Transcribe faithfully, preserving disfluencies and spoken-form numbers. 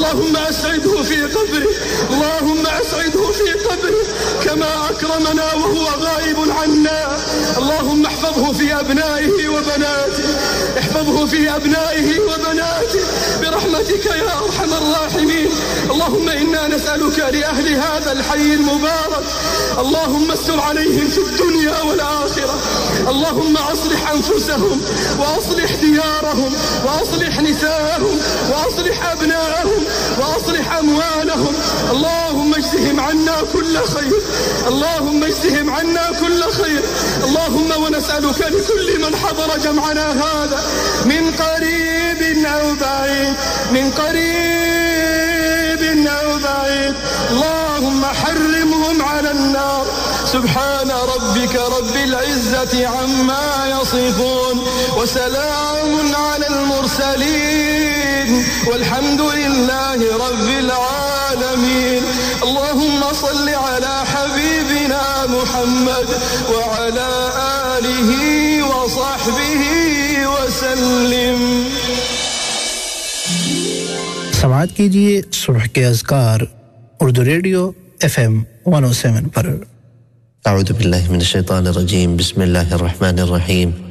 اللهم أسعده في قبره، اللهم أسعده في قبره كما أكرمنا وهو غائب عنا. اللهم احفظه في أبنائه وبناته، احفظه في أبنائه وبناته برحمتك يا أرحم الراحمين. اللهم إنا نسألك لأهل هذا الحي المبارك، اللهم استر عليهم في الدنيا والآخرة. اللهم أصلح أنفسهم وأصلح ديارهم وأصلح نساءهم وأصلح أبناءهم وأصلح أموالهم. اللهم اجزهم عنا كل خير، اللهم اجزهم عنا كل خير. اللهم ونسألك لكل من حضر جمعنا هذا من قريب أو بعيد، من قريب أو بعيد، اللهم حرمهم على النار. سبحان ربك رب العزة عما يصفون، وسلام على المرسلين، والحمد لله رب العالمين. اللهم صل على حبيبنا محمد وعلى آله وصحبه وسلم. समाअत कीजिए सुबह के अज़कार उर्दू रेडियो एफ एम एक सौ सात पर। अऊज़ु बिल्लाहि मिनश शैतानिर रजीम, बिस्मिल्लाहिर रहमानिर रहीम।